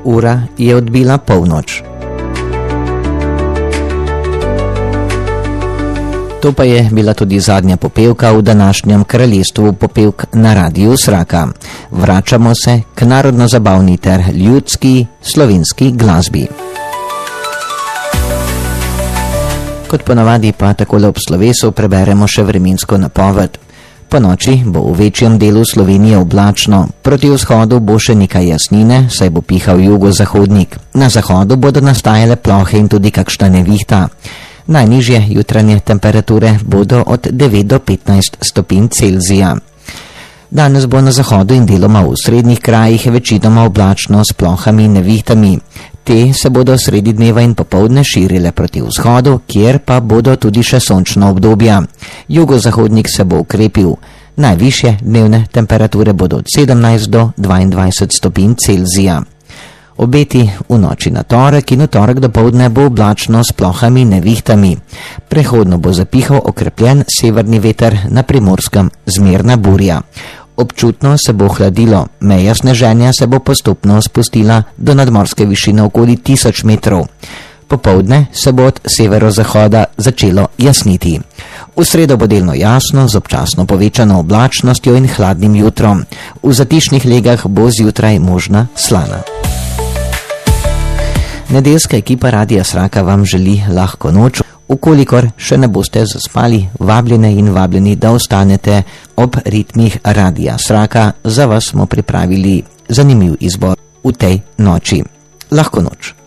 Ura je odbila polnoč. To pa je bila tudi zadnja popevka v današnjem kraljestvu popevk na Radiu Sraka. Vračamo se k narodno-zabavni ter ljudski slovenski glasbi. Kot ponavadi pa takole ob slovesu preberemo še vremensko napoved. Po noči bo v večjem delu Slovenije oblačno, proti vzhodu bo še nekaj jasnine, saj bo pihal jugozahodnik. Na zahodu bodo nastajale plohe in tudi kakšna nevihta. Najnižje jutranje temperature bodo od 9 do 15 stopinj Celzija. Danes bo na zahodu in deloma v srednjih krajih večinoma oblačno s plohami in nevihtami. Te se bodo sredi dneva in popoldne širile proti vzhodu, kjer pa bodo tudi še sončna obdobja. Jugozahodnik se bo ukrepil. Najvišje dnevne temperature bodo od 17 do 22 stopinj Celzija. Obeti v noči na torek in v torek dopoldne bo oblačno s plohami in nevihtami. Prehodno bo zapihal okrepljen severni veter, na Primorskem zmerna burja. Občutno se bo ohladilo, meja sneženja se bo postopno spustila do nadmorske višine okoli 1000 metrov. Popoldne se bo od severozahoda začelo jasniti. V sredo bo delno jasno z občasno povečano oblačnostjo in hladnim jutrom. V zatišnih legah bo zjutraj možna slana. Nedeljska ekipa Radia Sraka vam želi lahko noč. Ukolikor še ne boste zaspali, vabljene in vabljeni, da ostanete ob ritmih Radia Sraka. Za vas smo pripravili zanimiv izbor v tej noči. Lahko noč.